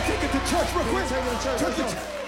take it to church real quick. Take it to church. Take Let's it go.